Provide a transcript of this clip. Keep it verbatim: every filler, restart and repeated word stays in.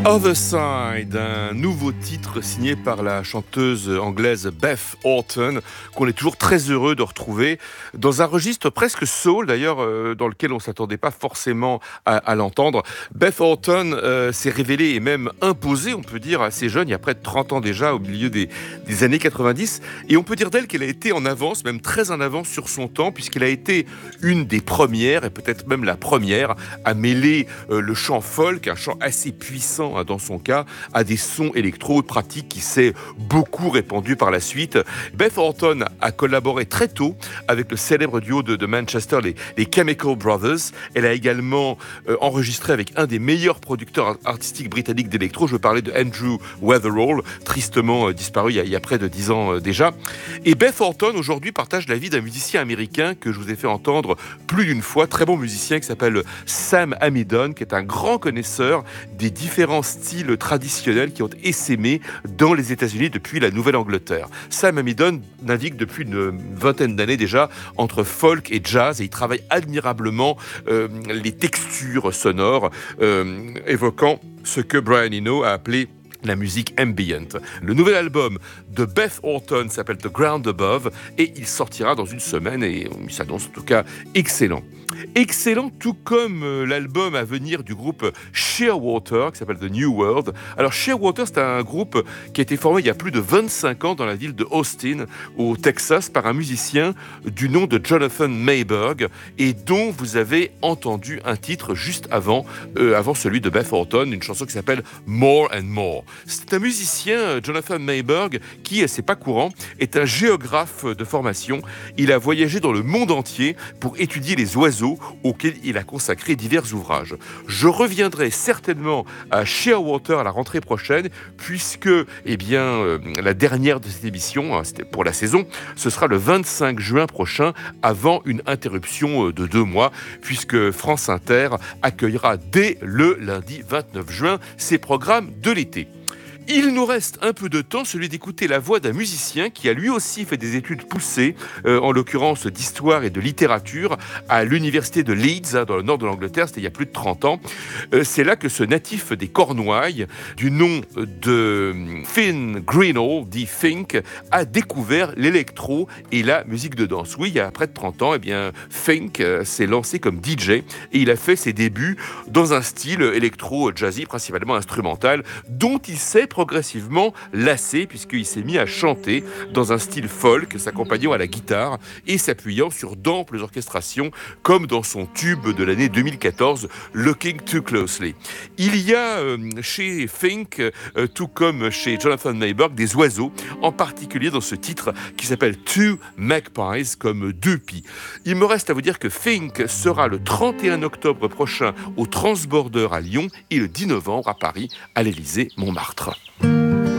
Other Side, un nouveau titre signé par la chanteuse anglaise Beth Orton, qu'on est toujours très heureux de retrouver dans un registre presque soul, d'ailleurs, euh, dans lequel on ne s'attendait pas forcément à, à l'entendre. Beth Orton euh, s'est révélée et même imposée, on peut dire, assez jeune, il y a près de trente ans déjà, au milieu des, des années quatre-vingt-dix. Et on peut dire d'elle qu'elle a été en avance, même très en avance sur son temps, puisqu'elle a été une des premières, et peut-être même la première, à mêler euh, le chant folk, un chant assez puissant dans son cas, à des sons électro pratiques qui s'est beaucoup répandu par la suite. Beth Orton a collaboré très tôt avec le célèbre duo de, de Manchester, les, les Chemical Brothers. Elle a également euh, enregistré avec un des meilleurs producteurs artistiques britanniques d'électro. Je veux parler de Andrew Weatherall, tristement euh, disparu il y, a, il y a près de dix ans euh, déjà. Et Beth Orton, aujourd'hui, partage la vie d'un musicien américain que je vous ai fait entendre plus d'une fois, très bon musicien qui s'appelle Sam Amidon, qui est un grand connaisseur des différents styles traditionnels qui ont essaimé dans les États-Unis depuis la Nouvelle-Angleterre. Sam Amidon navigue depuis une vingtaine d'années déjà entre folk et jazz et il travaille admirablement euh, les textures sonores, euh, évoquant ce que Brian Eno a appelé la musique ambient. Le nouvel album de Beth Orton s'appelle The Ground Above et il sortira dans une semaine et il s'annonce en tout cas excellent. Excellent, tout comme l'album à venir du groupe Shearwater qui s'appelle The New World. Alors Shearwater, c'est un groupe qui a été formé il y a plus de vingt-cinq ans dans la ville de Austin au Texas par un musicien du nom de Jonathan Mayberg et dont vous avez entendu un titre juste avant, euh, avant celui de Beth Orton, une chanson qui s'appelle More and More. C'est un musicien, Jonathan Mayberg, qui, c'est pas courant, est un géographe de formation. Il a voyagé dans le monde entier pour étudier les oiseaux auxquels il a consacré divers ouvrages. Je reviendrai certainement à Shearwater à la rentrée prochaine, puisque eh bien, euh, la dernière de cette émission, hein, c'était pour la saison, ce sera le vingt-cinq juin prochain, avant une interruption de deux mois, puisque France Inter accueillera dès le lundi vingt-neuf juin ses programmes de l'été. Il nous reste un peu de temps, celui d'écouter la voix d'un musicien qui a lui aussi fait des études poussées, euh, en l'occurrence d'histoire et de littérature, à l'université de Leeds, hein, dans le nord de l'Angleterre, c'était il y a plus de trente ans. Euh, c'est là que ce natif des Cornouailles, du nom de Finn Greenall, dit Fink, a découvert l'électro et la musique de danse. Oui, il y a près de trente ans, eh bien, Fink euh, s'est lancé comme D J et il a fait ses débuts dans un style électro-jazzy, principalement instrumental, dont il s'est progressivement lassé puisqu'il s'est mis à chanter dans un style folk, s'accompagnant à la guitare et s'appuyant sur d'amples orchestrations comme dans son tube de l'année deux mille quatorze, Looking Too Closely. Il y a euh, chez Fink, euh, tout comme chez Jonathan Mayberg, des oiseaux, en particulier dans ce titre qui s'appelle Two Magpies, comme deux pies. Il me reste à vous dire que Fink sera le trente et un octobre prochain au Transborder à Lyon et le dix novembre à Paris à l'Élysée Montmartre.